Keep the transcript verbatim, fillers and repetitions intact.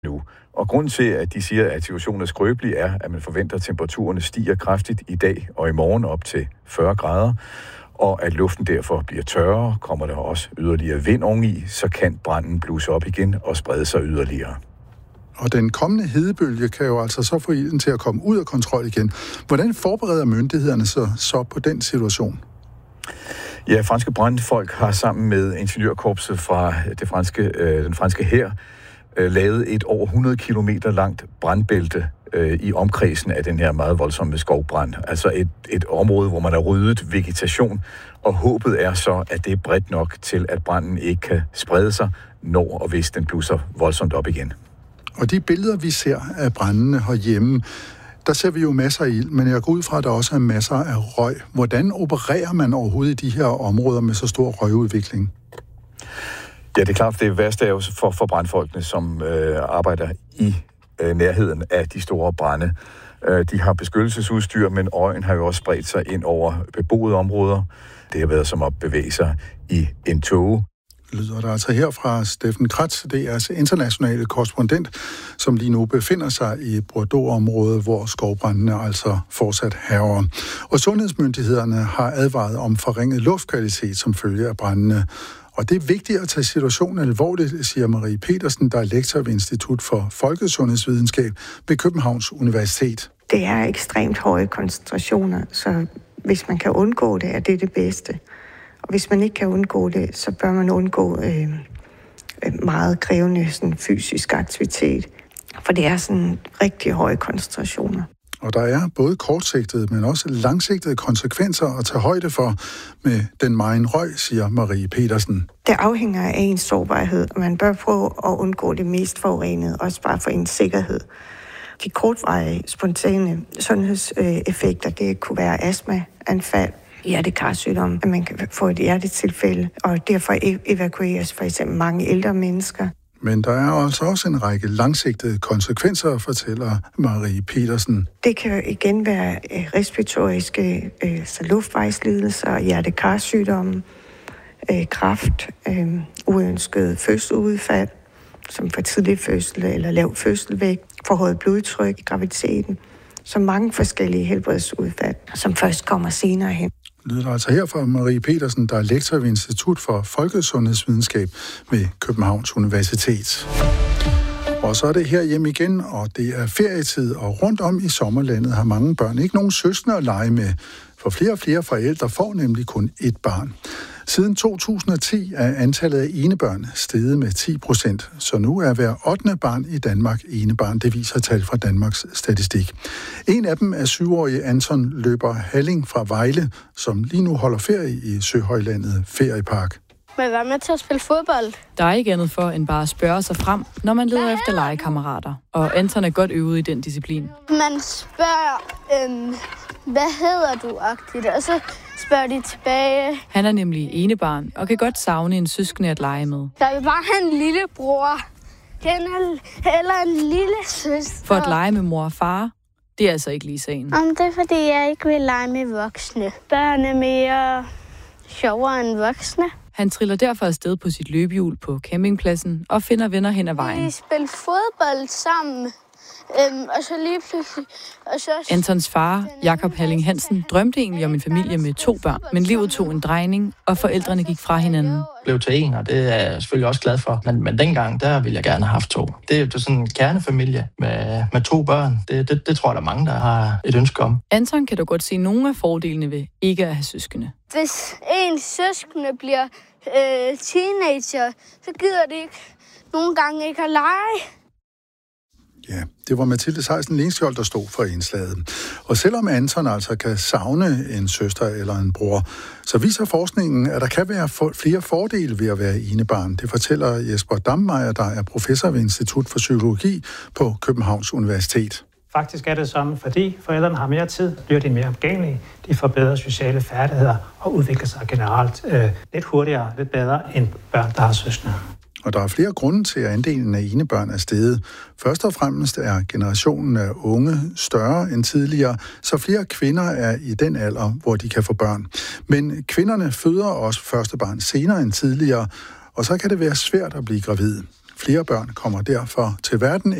nu. Og grunden til, at de siger, at situationen er skrøbelig, er, at man forventer, at temperaturerne stiger kraftigt i dag og i morgen op til fyrre grader, og at luften derfor bliver tørrere. Kommer der også yderligere vind oveni, så kan branden blusse op igen og sprede sig yderligere. Og den kommende hedebølge kan jo altså så få ilden til at komme ud af kontrol igen. Hvordan forbereder myndighederne sig så på den situation? Ja, franske brandfolk har sammen med ingeniørkorpset fra det franske, øh, den franske hær øh, lavet et over hundrede kilometer langt brandbælte øh, i omkredsen af den her meget voldsomme skovbrand. Altså et, et område, hvor man har ryddet vegetation, og håbet er så, at det er bredt nok til, at branden ikke kan sprede sig, når og hvis den blusser voldsomt op igen. Og de billeder, vi ser af brændene herhjemme, der ser vi jo masser af ild, men jeg går ud fra, at der også er masser af røg. Hvordan opererer man overhovedet i de her områder med så stor røgudvikling? Ja, det er klart, det værste er jo for, for brandfolkene, som øh, arbejder i øh, nærheden af de store brande. Øh, de har beskyttelsesudstyr, men røgen har jo også spredt sig ind over beboede områder. Det har været som at bevæge sig i en tåge. Lyder der altså her fra Steffen Kratz, det er altså internationale korrespondent, som lige nu befinder sig i Bordeaux-området, hvor skovbrændene altså fortsat hærger. Og sundhedsmyndighederne har advaret om forringet luftkvalitet som følge af brændene. Og det er vigtigt at tage situationen alvorligt, siger Marie Petersen, der er lektor ved Institut for Folkesundhedsvidenskab ved Københavns Universitet. Det er ekstremt høje koncentrationer, så hvis man kan undgå det, er det det bedste. Og hvis man ikke kan undgå det, så bør man undgå øh, meget krævende sådan, fysisk aktivitet. For det er sådan rigtig høje koncentrationer. Og der er både kortsigtede, men også langsigtede konsekvenser at tage højde for med den megen røg, siger Marie Petersen. Det afhænger af ens sårbarhed, og man bør prøve at undgå det mest forurenede, også bare for ens sikkerhed. De kortvarige, spontane sundhedseffekter, det kunne være astmaanfald, hjertekarsygdom, at man kan få et hjertetilfælde, og derfor evakueres for eksempel mange ældre mennesker. Men der er altså også en række langsigtede konsekvenser, fortæller Marie Petersen. Det kan igen være respiratoriske, så luftvejslidelser, hjertekarsygdomme, kræft, uønsket fødselsudfald, som for tidlig fødsel eller lav fødselsvægt, forhøjet blodtryk i graviditeten, så mange forskellige helbredsudfald, som først kommer senere hen. Lyder altså her fra Marie Petersen, der er lektor ved Institut for Folkesundhedsvidenskab ved Københavns Universitet. Og så er det her hjem igen, og det er ferietid, og rundt om i sommerlandet har mange børn ikke nogen søskende at lege med, for flere og flere forældre får nemlig kun ét barn. Siden to tusind og ti er antallet af enebørn steget med ti procent, så nu er hver ottende barn i Danmark enebarn, det viser tal fra Danmarks Statistik. En af dem er syvårige Anton Løber Halling fra Vejle, som lige nu holder ferie i Søhøjlandet Feriepark. Men hvad med til at spille fodbold? Der er ikke andet for end bare at spørge sig frem, når man leder efter legekammerater. Og Anton er godt øvet i den disciplin. Man spørger, øhm, hvad hedder du-agtigt, og så spørger de tilbage. Han er nemlig enebarn og kan godt savne en søskende at lege med. Jeg vil bare have en lille bror. Eller en lille søster. For at lege med mor og far, det er altså ikke lige sagen. Om det er, fordi jeg ikke vil lege med voksne. Børn er mere sjovere end voksne. Han triller derfor afsted på sit løbehjul på campingpladsen og finder venner hen ad vejen. Vi spiller fodbold sammen, øhm, og så lige pludselig... Og så... Antons far, Jakob Halling Hansen, drømte egentlig om en familie med to børn, men livet tog en drejning, og forældrene gik fra hinanden. Jeg blev til en, og det er jeg selvfølgelig også glad for. Men, men dengang, der ville jeg gerne have haft to. Det er jo sådan en kernefamilie med, med to børn. Det, det, det tror jeg, der er mange, der har et ønske om. Anton kan dog godt se nogle af fordelene ved ikke at have søskende. Hvis en søskende bliver øh, teenager, så gider de ikke nogle gange ikke at lege. Ja, det var Mathilde Seisen Lindskjold, der stod for indslaget. Og selvom Anton altså kan savne en søster eller en bror, så viser forskningen, at der kan være for, flere fordele ved at være enebarn. Det fortæller Jesper Dammeyer, der er professor ved Institut for Psykologi på Københavns Universitet. Faktisk er det sådan, fordi forældrene har mere tid, bliver de mere omgængelige, de får bedre sociale færdigheder og udvikler sig generelt øh, lidt hurtigere, lidt bedre end børn, der har søskende. Og der er flere grunde til, at andelen af enebørn er steget. Først og fremmest er generationen af unge større end tidligere, så flere kvinder er i den alder, hvor de kan få børn. Men kvinderne føder også første barn senere end tidligere, og så kan det være svært at blive gravid. Flere børn kommer derfor til verden